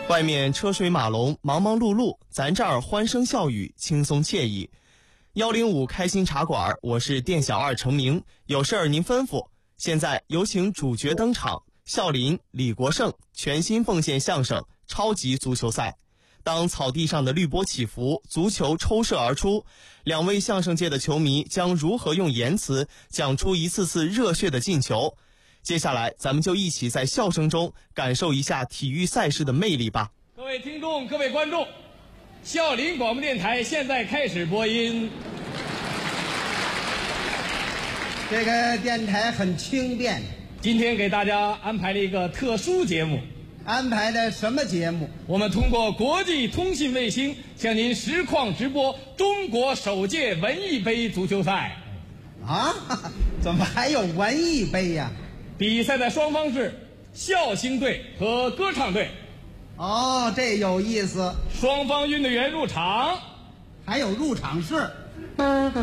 外面车水马龙，忙忙碌碌，咱这儿欢声笑语，轻松惬意。105开心茶馆，我是店小二程明，有事儿您吩咐。现在有请主角登场，笑林、李国盛全新奉献相声《超级足球赛》。当草地上的绿波起伏，足球抽射而出，两位相声界的球迷将如何用言辞讲出一次次热血的进球？接下来咱们就一起在笑声中感受一下体育赛事的魅力吧。 各位听众，各位观众，笑林广播电台现在开始播音。 这个电台很轻便。 今天给大家安排了一个特殊节目。 安排的什么节目？ 我们通过国际通信卫星向您实况直播中国首届文艺杯足球赛。 啊？怎么还有文艺杯呀？ 比赛的双方是笑星队和歌唱队。 哦，这有意思。 双方运动员入场， 还有入场式。